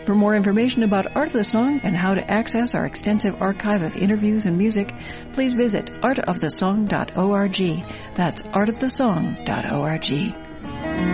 For more information about Art of the Song and how to access our extensive archive of interviews and music, please visit artofthesong.org. That's artofthesong.org.